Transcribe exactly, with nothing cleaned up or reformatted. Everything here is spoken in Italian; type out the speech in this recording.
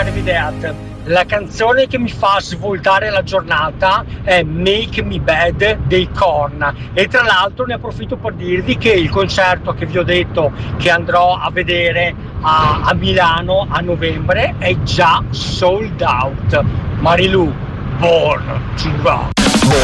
Arrivederci. La canzone che mi fa svoltare la giornata è Make Me Bad dei Korn, e tra l'altro ne approfitto per dirvi che il concerto che vi ho detto che andrò a vedere a, a Milano a novembre è già sold out. Marilu, Born to Rock.